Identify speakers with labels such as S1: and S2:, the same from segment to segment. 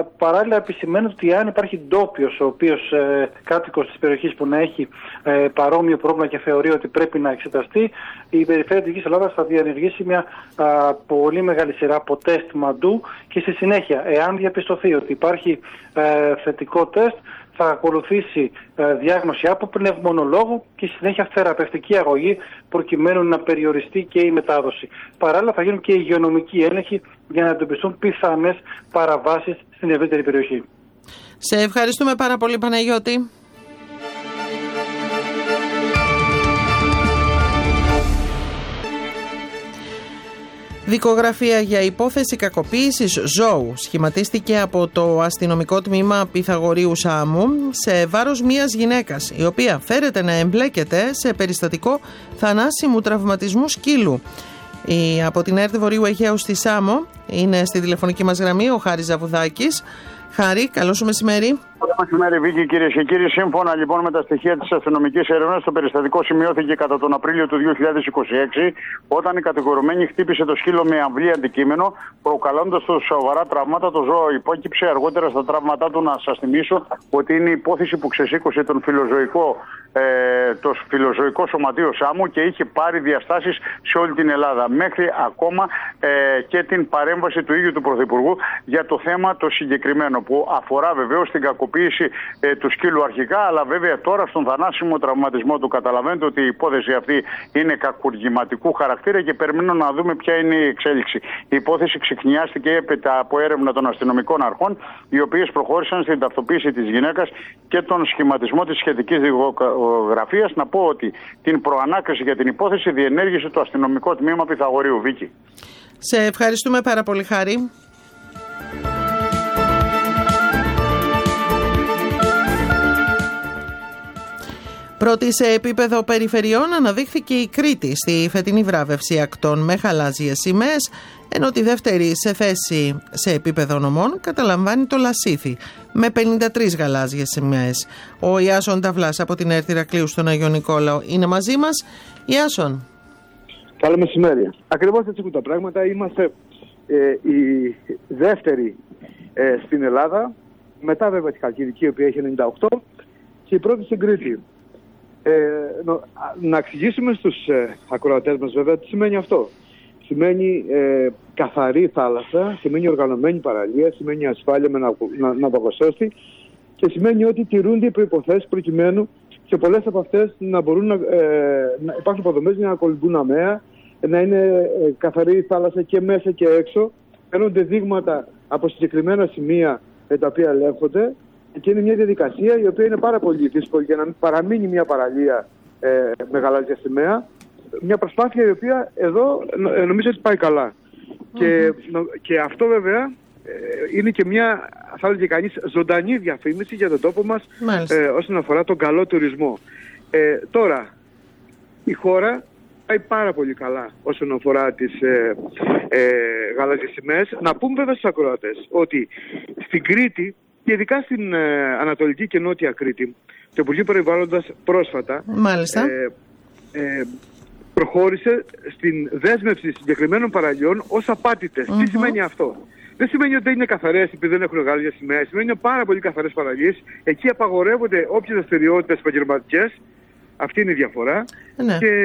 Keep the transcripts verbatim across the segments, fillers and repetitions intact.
S1: παράλληλα επισημαίνω ότι αν υπάρχει ντόπιος, ο οποίος ε, κάτοικος της περιοχής που να έχει ε, παρόμοιο πρόβλημα και θεωρεί ότι πρέπει να εξεταστεί, η Περιφέρεια Δυτικής Ελλάδας θα διενεργήσει μια α, πολύ μεγάλη σειρά από τεστ μαντού και στη συνέχεια, εάν διαπιστωθεί ότι υπάρχει ε, θετικό τεστ, θα ακολουθήσει ε, διάγνωση από πνευμονολόγο και στη συνέχεια θεραπευτική αγωγή προκειμένου να περιοριστεί και η μετάδοση. Παράλληλα θα γίνουν και υγειονομικοί έλεγχοι για να εντοπιστούν πιθανές παραβάσεις στην ευρύτερη περιοχή.
S2: Σε ευχαριστούμε πάρα πολύ, Παναγιώτη. Δικογραφία για υπόθεση κακοποίησης ζώου σχηματίστηκε από το αστυνομικό τμήμα Πυθαγορείου Σάμου σε βάρος μιας γυναίκας, η οποία φέρεται να εμπλέκεται σε περιστατικό θανάσιμου τραυματισμού σκύλου. Η, από την ΕΡΤ Βορείου Αιγαίου στη Σάμο είναι στη τηλεφωνική μας γραμμή ο Χάρης Ζαβουδάκης. Χάρη, καλό σου μεσημέρι.
S3: Καλό μεσημέρι, Βίκη, κυρίες και κύριοι. Σύμφωνα λοιπόν με τα στοιχεία της αστυνομικής έρευνας, το περιστατικό σημειώθηκε κατά τον Απρίλιο του δύο χιλιάδες είκοσι έξι, όταν η κατηγορουμένη χτύπησε το σκύλο με αμβλή αντικείμενο, προκαλώντας του σοβαρά τραύματα. Το ζώο υπόκυψε αργότερα στα τραύματά του. Να σας θυμίσω ότι είναι η υπόθεση που ξεσήκωσε τον φιλοζωικό, ε, το φιλοζωικό σωματείο Σάμου και είχε πάρει διαστάσεις σε όλη την Ελλάδα. Μέχρι ακόμα ε, και την παρέμβαση του ίδιου του Πρωθυπουργού για το θέμα το συγκεκριμένο, που αφορά βεβαίως την κακοποίηση ε, του σκύλου αρχικά, αλλά βέβαια τώρα στον θανάσιμο τραυματισμό του. Καταλαβαίνετε ότι η υπόθεση αυτή είναι κακουργηματικού χαρακτήρα και περιμένω να δούμε ποια είναι η εξέλιξη. Η υπόθεση ξεχνιάστηκε έπειτα από έρευνα των αστυνομικών αρχών, οι οποίες προχώρησαν στην ταυτοποίηση της γυναίκας και τον σχηματισμό της σχετικής δικογραφίας. Να πω ότι την προανάκριση για την υπόθεση διενέργησε το αστυνομικό τμήμα Πυθαγορείου. Βίκη.
S2: Σε ευχαριστούμε πάρα πολύ, Χάρη. Πρώτη σε επίπεδο περιφερειών αναδείχθηκε η Κρήτη στη φετινή βράβευση ακτών με γαλάζιες σημαίες, ενώ τη δεύτερη σε θέση σε επίπεδο νομών καταλαμβάνει το Λασίθι με πενήντα τρεις γαλάζιες σημαίες. Ο Ιάσον Ταυλάς από την ΕΡΤ Ηρακλείου στον Άγιο Νικόλαο είναι μαζί μας. Ιάσον.
S4: Καλό μεσημέρι. Ακριβώς έτσι έχουν τα πράγματα. Είμαστε ε, η δεύτερη ε, στην Ελλάδα, μετά βέβαια τη Χαλκιδική, η οποία έχει ενενήντα οκτώ, και η πρώτη στην Κρήτη. Ε, να, να εξηγήσουμε στους ε, ακροατές μας βέβαια τι σημαίνει αυτό. Σημαίνει ε, καθαρή θάλασσα, σημαίνει οργανωμένη παραλία, σημαίνει ασφάλεια με ναυαγοσώστη και σημαίνει ότι τηρούνται οι προϋποθέσεις προκειμένου και πολλές από αυτές να μπορούν να, ε, να υπάρχουν υποδομές για να κολυμπούν αμαία, να είναι ε, καθαρή θάλασσα και μέσα και έξω. Παίρνονται δείγματα από συγκεκριμένα σημεία ε, τα οποία ελέγχονται. Και είναι μια διαδικασία η οποία είναι πάρα πολύ δύσκολη για να μην παραμείνει μια παραλία ε, με γαλάζια σημαία. Μια προσπάθεια η οποία εδώ ε, νομίζω ότι πάει καλά. Mm-hmm. Και, νο, και αυτό βέβαια ε, είναι και μια, θα έλεγε κανείς, ζωντανή διαφήμιση για τον τόπο μας ε, όσον αφορά τον καλό τουρισμό. Ε, τώρα, η χώρα πάει πάρα πολύ καλά όσον αφορά τις ε, ε, γαλάζιες σημαίες. Να πούμε βέβαια στους ακροατές ότι στην Κρήτη, και ειδικά στην ε, Ανατολική και Νότια Κρήτη, το Υπουργείο Περιβάλλοντος πρόσφατα ε, ε, προχώρησε στην δέσμευση συγκεκριμένων παραλιών ως απάτητες. Mm-hmm. Τι σημαίνει αυτό? Δεν σημαίνει ότι δεν είναι καθαρές επειδή δεν έχουν γαλάζια σημαία. Σημαίνει ότι είναι πάρα πολύ καθαρές παραλίες. Εκεί απαγορεύονται όποιες δραστηριότητες επαγγελματικές. Αυτή είναι η διαφορά. Ναι. Και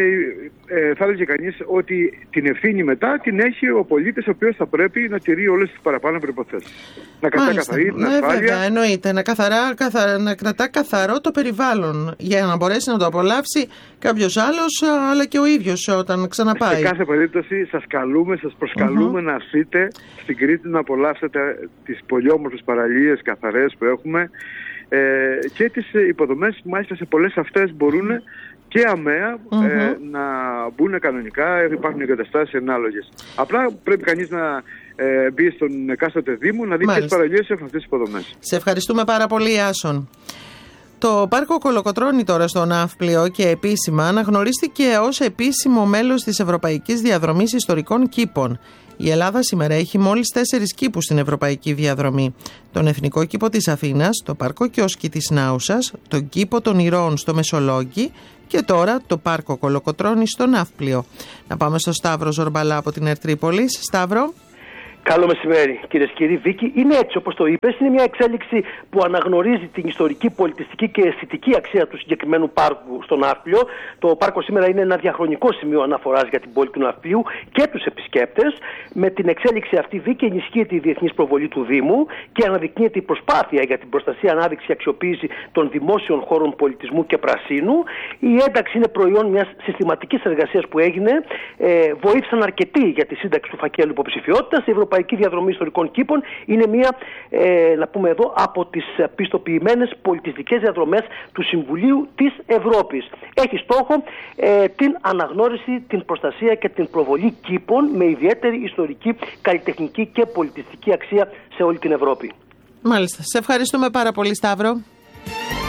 S4: ε, θα έλεγε κανείς ότι την ευθύνη μετά την έχει ο πολίτης, ο οποίος θα πρέπει να τηρεί όλες τις παραπάνω προϋποθέσεις. Να κρατά καθαρή την ασφάλεια. Ναι, βέβαια, εννοείται. Να, καθαρά, καθα, να κρατά καθαρό το περιβάλλον για να μπορέσει να το απολαύσει κάποιος άλλος, αλλά και ο ίδιος όταν ξαναπάει. Σε κάθε περίπτωση σας καλούμε, σας προσκαλούμε mm-hmm. να έρθετε στην Κρήτη να απολαύσετε τις πολύ όμορφες παραλίες καθαρές που έχουμε. Ε, και τις υποδομές που μάλιστα σε πολλές αυτές μπορούν και αμαία mm-hmm. ε, να μπουν κανονικά, υπάρχουν εγκαταστάσεις ανάλογες. Απλά πρέπει κανείς να ε, μπει στον εκάστοτε Δήμο να δει ποιες παραλίες έχουν αυτές τις υποδομές. Σε ευχαριστούμε πάρα πολύ, Άσον. Το πάρκο Κολοκοτρώνη τώρα στο Ναύπλιο και επίσημα αναγνωρίστηκε ως επίσημο μέλος της Ευρωπαϊκής Διαδρομής Ιστορικών Κήπων. Η Ελλάδα σήμερα έχει μόλις τέσσερις κήπους στην Ευρωπαϊκή Διαδρομή. Τον Εθνικό Κήπο της Αθήνας, το Πάρκο Κιόσκι της Νάουσας, τον Κήπο των Ηρώων στο Μεσολόγγι και τώρα το Πάρκο Κολοκοτρώνη στο Ναύπλιο. Να πάμε στο Σταύρο Ζορμπαλά από την Ερτρίπολης. Σταύρο.
S5: Καλό μεσημέρι, κυρίες και κύριοι. Βίκη, είναι έτσι όπως το είπες. Είναι μια εξέλιξη που αναγνωρίζει την ιστορική, πολιτιστική και αισθητική αξία του συγκεκριμένου πάρκου στο Ναύπλιο. Το πάρκο σήμερα είναι ένα διαχρονικό σημείο αναφοράς για την πόλη του Ναυπλίου και τους επισκέπτες. Με την εξέλιξη αυτή, Βίκη, ενισχύεται η διεθνής προβολή του Δήμου και αναδεικνύεται η προσπάθεια για την προστασία, ανάδειξη και αξιοποίηση των δημόσιων χώρων πολιτισμού και πρασίνου. Η ένταξη είναι προϊόν μιας συστηματικής εργασίας που έγινε. Ε, βοήθησαν αρκετοί για τη σύνταξη του φακέλου υποψηφιότητας. Η Ευρωπαϊκή Διαδρομή Ιστορικών Κήπων είναι μία, ε, να πούμε εδώ, από τις πιστοποιημένες πολιτιστικές διαδρομές του Συμβουλίου της Ευρώπης. Έχει στόχο ε, την αναγνώριση, την προστασία και την προβολή κήπων με ιδιαίτερη ιστορική, καλλιτεχνική και πολιτιστική αξία σε όλη την Ευρώπη.
S2: Μάλιστα. Σε ευχαριστούμε πάρα πολύ, Σταύρο.